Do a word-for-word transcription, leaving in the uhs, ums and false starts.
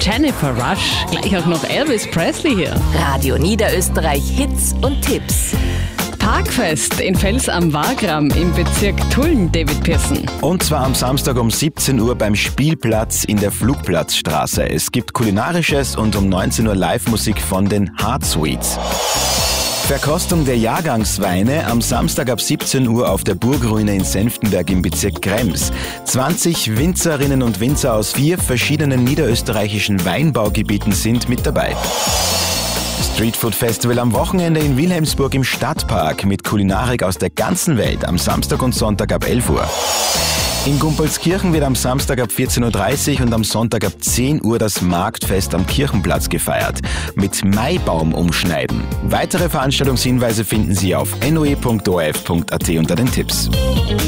Jennifer Rush, gleich auch noch Elvis Presley hier. Radio Niederösterreich Hits und Tipps. Parkfest in Fels am Wagram im Bezirk Tulln, David Pearson. Und zwar am Samstag um siebzehn Uhr beim Spielplatz in der Flugplatzstraße. Es gibt Kulinarisches und um neunzehn Uhr Live-Musik von den Heart Sweets. Verkostung der Jahrgangsweine am Samstag ab siebzehn Uhr auf der Burgruine in Senftenberg im Bezirk Krems. zwanzig Winzerinnen und Winzer aus vier verschiedenen niederösterreichischen Weinbaugebieten sind mit dabei. Streetfood Festival am Wochenende in Wilhelmsburg im Stadtpark mit Kulinarik aus der ganzen Welt am Samstag und Sonntag ab elf Uhr. In Gumpolskirchen wird am Samstag ab vierzehn Uhr dreißig und am Sonntag ab zehn Uhr das Marktfest am Kirchenplatz gefeiert. Mit Maibaum umschneiden. Weitere Veranstaltungshinweise finden Sie auf n o e punkt o r f punkt a t unter den Tipps.